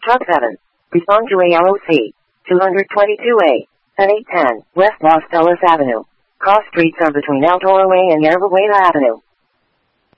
Truck 7. Respond to ALOC. 222A. At 810 West Los Feliz Avenue. Cross streets are between El Toro Way and Yerba Buena Avenue.